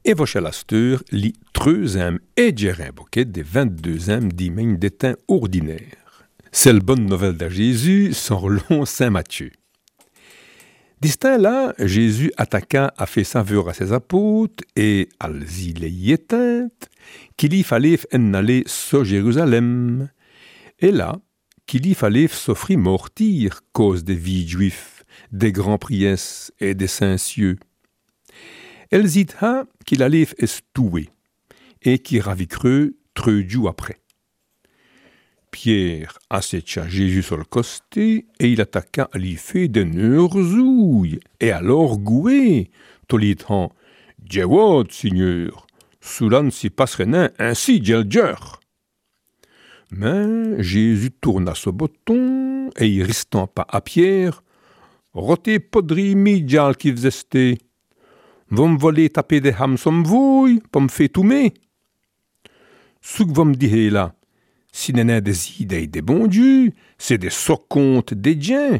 Et voche l'asteur li treuzem et djerin boquet des 22e dimaine d'étain ordinaire. C'est la bonne nouvelle de Jésus, selon Saint Matthieu. Distinct là, Jésus attaqua a fait saveur à ses apôtres et als il y éteinte, qu'il y fallait en aller sur Jérusalem. Et là, qu'il y fallait s'offrir mortir cause des vies juifs, des grands priesses et des saints cieux. Elle zita qu'il allait estouer et qu'il ravicreux treudu après. Pierre assécha Jésus sur le costé et il attaqua à lui fait de neurzouilles et alors goué, tolitant Djewot, Seigneur, soulan ne s'y passerait nain ainsi djelger. Mais Jésus tourna ce bouton et il restant pas à Pierre, roté podri midjal qui faisait vous me voler taper des hams som vouille pour me faire toumer. Ce que vous me dites là, si n'est des idées des bons dieux, c'est des socontes des diens.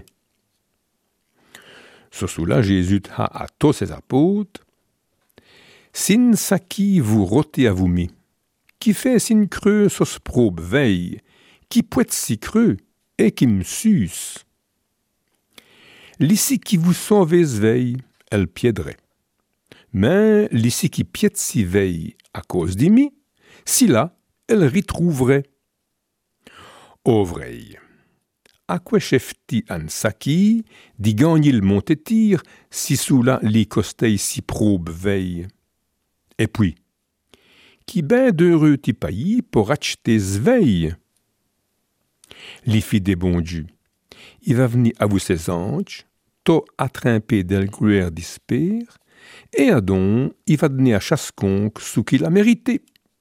Ce sous-là, Jésus a à tous ses apôtres. Sin sa qui vous rôtez à vous mis, qui fait sin creux sos probe veille, qui poète si creux et qui me suce. L'ici qui vous sauvez veille, elle piéderait. Mais l'ici qui piète si veille à cause d'imi, si là, elle retrouverait. Au vrai, à quoi chef-ti an saki, dit gagner le montétir, si sous là les costeilles si probe veille. Et puis, qui ben d'heureux ti paillis pour acheter veille. Les filles des bons dieux, il va venir à vous ses anges, to attrapé del gruère d'espère, et à don, il va donner à chasconque ce qu'il a mérité.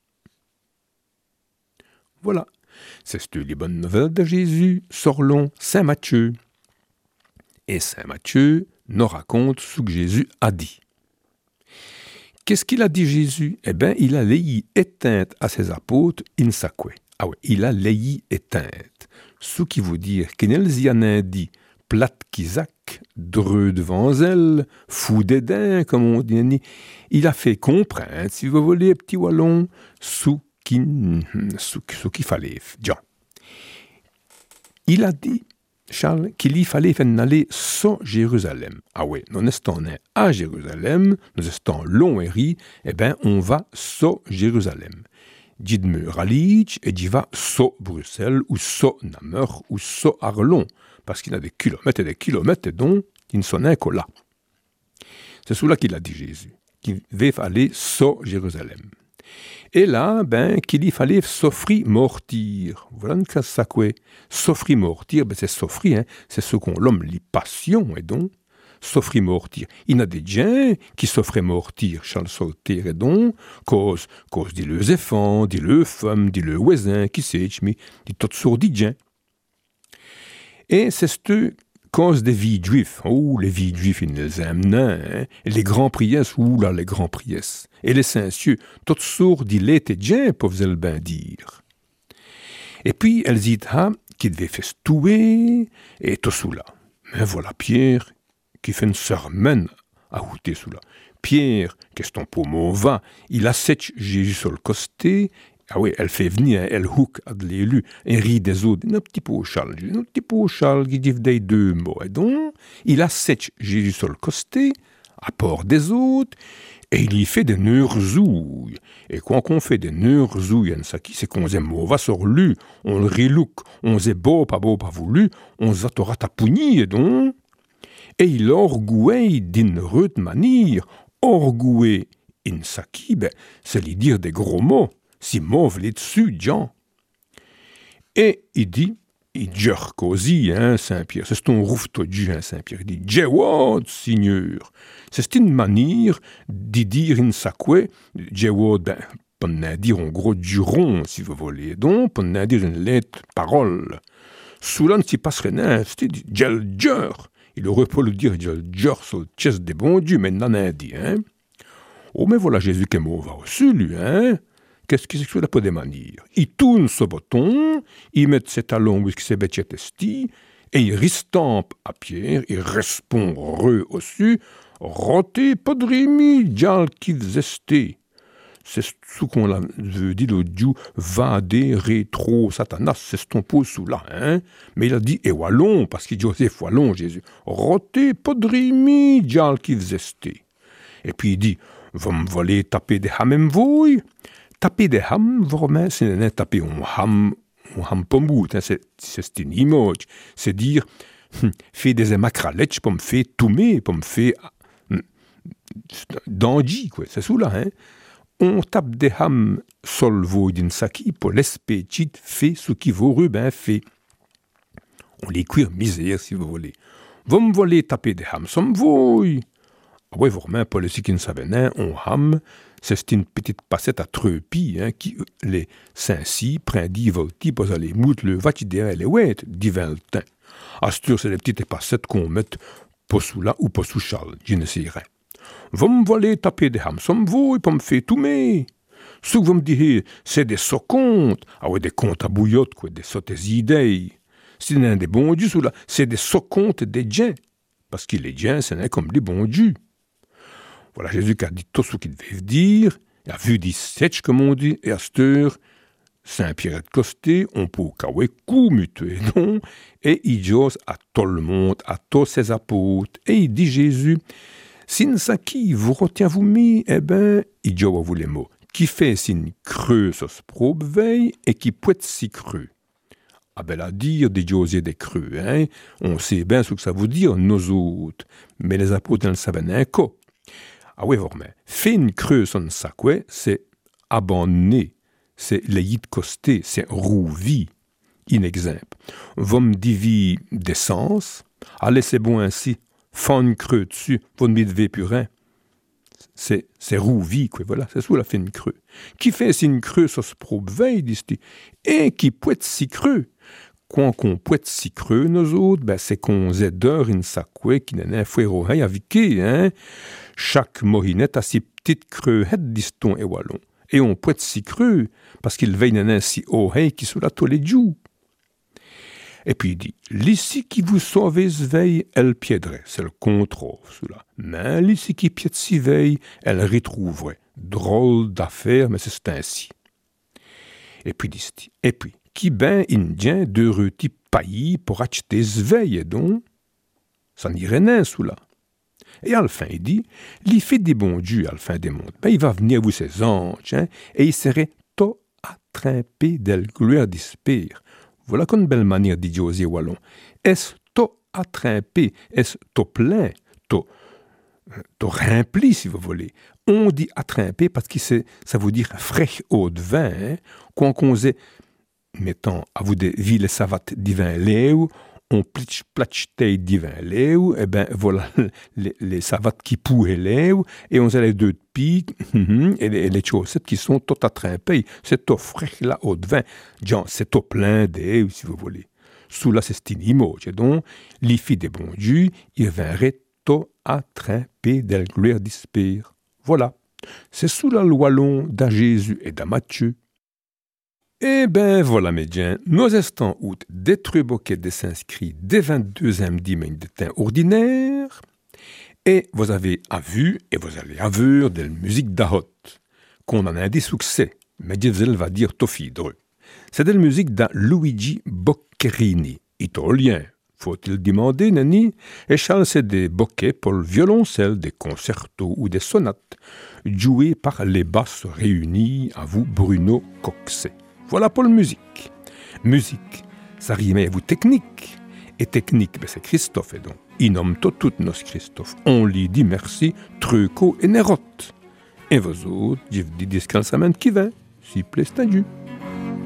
Voilà, c'est les bonnes nouvelles de Jésus, selon Saint Matthieu. Et Saint Matthieu nous raconte ce que Jésus a dit. Qu'est-ce qu'il a dit Jésus? Eh bien, il a laï éteinte à ses apôtres in sacque. Ah oui, il a laï éteinte. Ce qui veut dire qu'il y en a dit plate qu'Isaac, dreux devant elle, fou dédain, comme on dit. Il a fait comprendre, si vous voulez, petit wallon, ce qu'il fallait. Bien. Il a dit, Charles, qu'il y fallait aller sur Jérusalem. Ah oui, nous estons à Jérusalem, nous estons long et ri, eh bien, on va sur Jérusalem. Dites-me Ralich et d'y va sur Bruxelles, ou sur Namur, ou sur Arlon, parce qu'il y a des kilomètres, et donc, il ne s'en est que là. C'est cela qu'il a dit Jésus, qu'il devait aller sur Jérusalem. Et là, ben, qu'il y fallait s'offrir mortir. Voilà une classe ça quoi. S'offrir mortir, ben c'est s'offrir, hein. C'est ce qu'on l'homme lit passion, et donc, s'offrir mortir. Il y a des gens qui s'offraient mortir, Charles Sauter, et donc, cause dit le enfants, dit le femme, dit le voisin, qui sait, mais dit toutes sortes de gens. Et c'est cette cause des vies juifs. Oh, les vies juifs, ils les aiment, hein. Les grands priesses, là, les grands priesses. Et les saints cieux, toutes sortes d'îles et gens, peuvent-elles bien dire. Et puis, elles disent, qui devait festuer, et tout cela. Mais voilà Pierre, qui fait une sermon à outer cela. Pierre, qu'est-ce ton pommeau va, il assèche Jésus sur le costé. Ah oui, elle fait venir, elle hook à de l'élu, et rit des autres, un petit peu au Charles qui dit des deux mots. Et donc, il assèche Jésus sur le costé, à port des autres, et il y fait des neurzouilles. Et quand on fait des neurzouilles, c'est qu'on aime va sur lui, on le relook, on sait beau, pas voulu, on s'attera tapouni, et donc, et il orgouille d'une rude manière, orgouille in saki, ben, c'est lui dire des gros mots. Si mauve les dessus, Jean. Et il dit, il jerk aussi, hein, Saint-Pierre. C'est ton rouf todu, hein, Saint-Pierre. Il dit, Djewot, Seigneur. C'est une manière de dire in sacque, Djewot, ben, pour ne dire en gros du rond, si vous voulez. Donc, pour ne dire une lettre, parole. Soulan s'y passerait rien, c'est Djelger. Il aurait pas le dire Djelger sur le chest des bons dieux, mais n'en a dit, hein. Oh, mais voilà Jésus qui est mauvais aussi, lui, hein. Qu'est-ce que c'est que cela peut des manières? Il tourne ce bouton, il met ses talons où il s'est testi, et il restampe à Pierre, il répond re au-dessus, roté podrimi, dial qui zesté. C'est ce qu'on a dit le Dieu va des rétro Satanas, c'est ton pot sous là, hein. Mais il a dit, et wallon, parce qu'il dit Joseph wallon, Jésus. Roté podrimi, dial qui zesté. Et puis il dit, va me voler taper des hamem voy. Taper des ham, vraiment, c'est taper un ham pombout, hein, c'est une image. C'est dire, fait des macralets pour me faire toumer, pour me faire dandy, quoi. C'est sous là, hein. On tape des ham sol vaut d'une saki pour l'espétit fait ce qui vaut Rubin fait. On les cuire misère si vous voulez. Vous me voulez taper des ham, somme voy. Ah ouais, vraiment, pour les qui ne savaient rien, on ham, c'est une petite passette à treupi, hein, qui les Saint-Si prend 10 volti pour aller moudre le vatidère les ouet, 10 voltins. Astur, c'est les petites passettes qu'on met pas sous là ou pas sous Charles, je ne sais rien. Vous me voulez taper des ham, somme vous, pour me faire toumer. Ce que vous me dites, c'est des sots-comptes. Ah ouais, des comptes à bouillotte, quoi, des sottes idées. C'est un des bons dieux, là, c'est des sots-comptes des gens. Parce que les gens, c'est comme des bons dieux. Voilà, Jésus qui a dit tout ce qu'il devait dire. Il a vu 17, comme on dit, et à cette heure, Saint-Pierre de Costé, on peut kawe coup mutué, non? Et il dit à tout le monde, à tous ses apôtres. Et il dit Jésus, sin ça qui vous retient vous mis, eh ben, il dit à vous les mots, qui fait sin creux sur ce probe veille et qui peut être si creux. Ah ben, à dire des José des creux, hein? On sait bien ce que ça veut dire, nous autres. Mais les apôtres ne savaient pas quoi. Ah oui, vraiment. Fait une creux sur ça, quoi, c'est abandonné, c'est l'ayit costé, c'est rouvi. In exemple. Vous me dites d'essence, allez, c'est bon ainsi. Fan creux dessus, vous ne devez plus rien. C'est rouvi, quoi, voilà, c'est sous la fin de creux. Qui fait si une creux sur ce probe veille, dit-il, et qui peut être si creux. Quand on peut être si creux, nous autres, ben, c'est qu'on z'aideur une sacoué qui n'est un fouet avec, hein. Chaque morinette a si petites creuettes, dit-on, et wallon. Et on peut être si creux, parce qu'il veille un si oreille qui sous la tous les jours. Et puis il dit, l'ici qui vous sauvez veille, elle piéderait. C'est le contrôle, cela. Mais l'ici qui piède si veille, elle retrouverait. Drôle d'affaire, mais c'est ainsi. Et puis dit-il, et puis, qui ben indien de reti paillis pour acheter ce veille, donc? Ça n'irait rien, cela. Et à la fin, il dit, l'y fait des bons dieux à la fin des mondes. Ben, il va venir vous ses anges, hein, et il serait tout attrapé d'elle gloire d'espère. Voilà qu'une belle manière de dire aux wallon. Est-ce tout attrapé, est-ce tout plein, tout rempli, si vous voulez. On dit attrapé parce que ça veut dire fraîche eau de vin, hein. Quand on sait, mettons, à vous des villes savates divin léo, on platchté divin léo, et ben voilà les savates qui pouaient léo, et on a les deux de pique, et les chaussettes qui sont tout attrapées. C'est tout fraîche là eau de vin. Genre, c'est tout plein d'eau, si vous voulez. Sous là, c'est une image. Donc, les filles des bons dieux, ils viendraient tout attrapés d'elle gloire d'espère. Voilà. C'est sous la loi longue d'à Jésus et d'à Matthieu. Eh ben voilà, mes gens, nous estons out d'être boquet de s'inscrire dès 22e dimanche de temps ordinaire, et vous avez vu et vous allez avoir de la musique d'Ahot, qu'on en a des succès, mais Dieu va dire tofidre. C'est de la musique de Luigi Boccherini, italien. Faut-il demander, Nani? Et Charles, c'est des bocquets pour le violoncelle, des concertos ou des sonates, joués par les basses réunies à vous, Bruno Coxet. Voilà pour la musique. Musique, ça rime à vous technique. Et technique, ben c'est Christophe, et donc. Il nomme tout nos Christophe. On lui dit merci, Truco et Nérotte. Et vous autres, je vous dis la semaine qui vient, si plaît, c'est un Dieu.